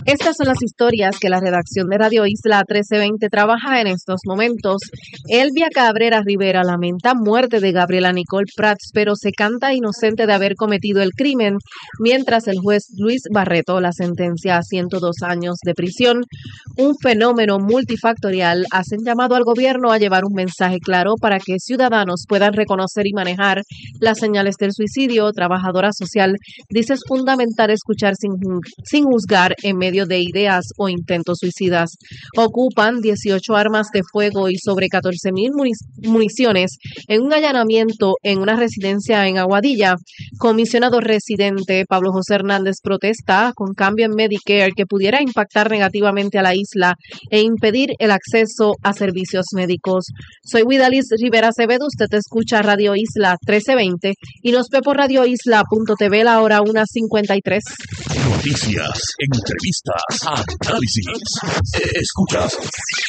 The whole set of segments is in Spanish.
Estas son las historias que la redacción de Radio Isla 1320 trabaja en estos momentos. Elvia Cabrera Rivera lamenta muerte de Gabriela Nicole Prats, pero se canta inocente de haber cometido el crimen, mientras el juez Luis Barreto la sentencia a 102 años de prisión. Un fenómeno multifactorial hacen llamado al gobierno a llevar un mensaje claro para que ciudadanos puedan reconocer y manejar las señales del suicidio. Trabajadora social dice es fundamental escuchar sin juzgar en medio de ideas o intentos suicidas. Ocupan 18 armas de fuego y sobre 14,000 municiones en un allanamiento en una residencia en Aguadilla. Comisionado residente Pablo José Hernández protesta con cambio en Medicare que pudiera impactar negativamente a la isla e impedir el acceso a servicios médicos. Soy Widalis Rivera Acevedo, usted escucha Radio Isla 1320 y nos ve por radioisla.tv la hora 1:53. Noticias, entrevistas, análisis. Escuchas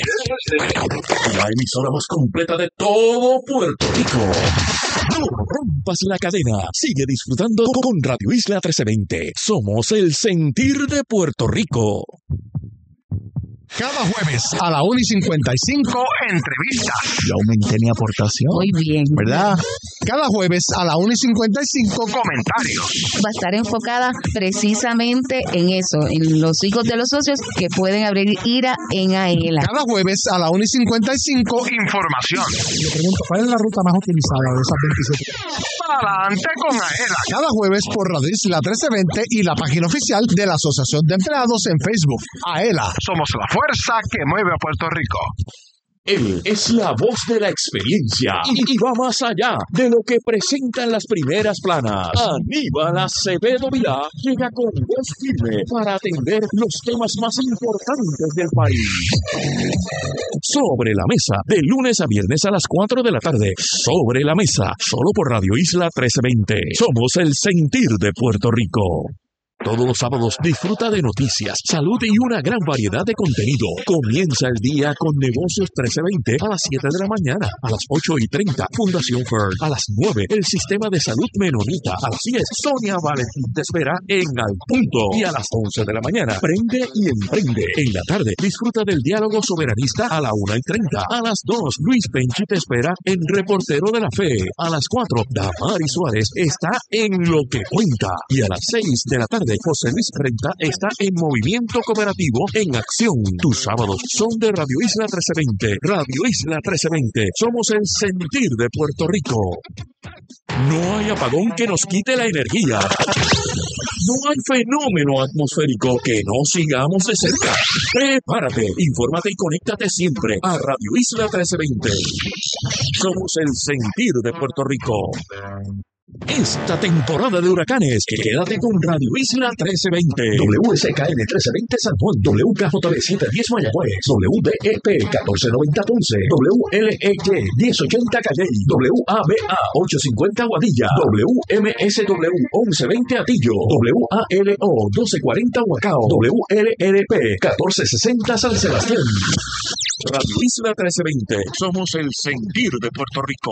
la emisora más completa de todo Puerto Rico. No rompas la cadena. Sigue disfrutando con Radio Isla 1320. Somos el sentir de Puerto Rico. Cada jueves a la 1:55, entrevista. Ya aumenté mi aportación. Muy bien. ¿Verdad? Cada jueves a la 1:55, comentarios. Va a estar enfocada precisamente en eso, en los hijos de los socios que pueden abrir IRA en AELA. Cada jueves a la 1:55, información. Le pregunto, ¿cuál es la ruta más utilizada de esas 27? Adelante con AELA. Cada jueves por Radio Isla 1320 y la página oficial de la Asociación de Empleados en Facebook. AELA, somos la fuerza que mueve a Puerto Rico. Él es la voz de la experiencia y va más allá de lo que presentan las primeras planas. Aníbal Acevedo Vilá llega con voz firme para atender los temas más importantes del país. Sobre la mesa, de lunes a viernes a las 4 de la tarde. Sobre la mesa, solo por Radio Isla 1320. Somos el sentir de Puerto Rico. Todos los sábados disfruta de noticias, salud y una gran variedad de contenido. Comienza el día con Negocios 1320 a las 7 de la mañana, a las 8:30, Fundación Fern, a las 9, el Sistema de Salud Menonita, a las 10, Sonia Valentín te espera en Al Punto, y a las 11 de la mañana, Prende y Emprende. En la tarde, disfruta del diálogo soberanista a la 1:30, a las 2, Luis Penchi te espera en Reportero de la Fe, a las 4, Damari Suárez está en Lo que Cuenta, y a las 6 de la tarde, José Luis Renta está en Movimiento Cooperativo en Acción. Tus sábados son de Radio Isla 1320. Radio Isla 1320. Somos el sentir de Puerto Rico. No hay apagón que nos quite la energía. No hay fenómeno atmosférico que no sigamos de cerca. Prepárate, infórmate y conéctate siempre a Radio Isla 1320. Somos el sentir de Puerto Rico. Esta temporada de huracanes, quédate con Radio Isla 1320. WSKN 1320 San Juan, WKJB 710 Mayagüez, WDEP 1490 Ponce, WLEY 1080 Calley, WABA 850 Guadilla, WMSW 1120 Atillo, WALO 1240 Huacao, WLRP 1460 San Sebastián. Radio Isla 1320, somos el sentir de Puerto Rico.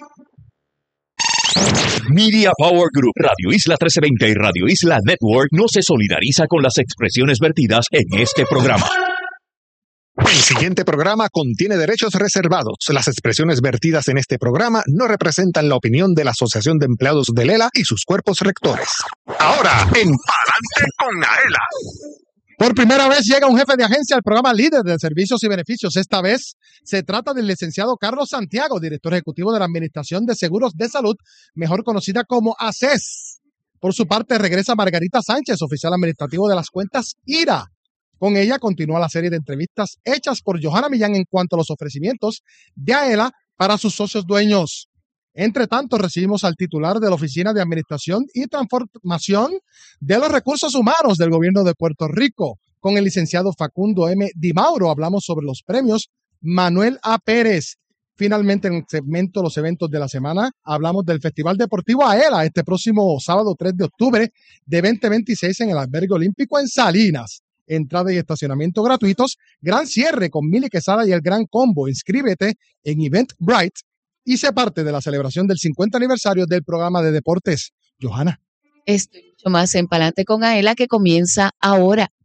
Media Power Group, Radio Isla 1320 y Radio Isla Network no se solidariza con las expresiones vertidas en este programa. El siguiente programa contiene derechos reservados. Las expresiones vertidas en este programa no representan la opinión de la Asociación de Empleados de Lela y sus cuerpos rectores. Ahora, en Palante con AELA. Por primera vez llega un jefe de agencia al programa Líder de Servicios y Beneficios. Esta vez se trata del licenciado Carlos Santiago, director ejecutivo de la Administración de Seguros de Salud, mejor conocida como ACES. Por su parte, regresa Margarita Sánchez, oficial administrativo de las cuentas IRA. Con ella continúa la serie de entrevistas hechas por Johanna Millán en cuanto a los ofrecimientos de AELA para sus socios dueños. Entre tanto, recibimos al titular de la Oficina de Administración y Transformación de los Recursos Humanos del Gobierno de Puerto Rico. Con el licenciado Facundo M. Di Mauro hablamos sobre los premios Manuel A. Pérez. Finalmente, en el segmento Los Eventos de la Semana, hablamos del Festival Deportivo AELA este próximo sábado 3 de octubre de 2026 en el Albergue Olímpico en Salinas. Entrada y estacionamiento gratuitos, gran cierre con Mili Quesada y el Gran Combo. Inscríbete en Eventbrite y sé parte de la celebración del 50 aniversario del programa de deportes. Johanna. Estoy mucho más en Palante con AELA que comienza ahora.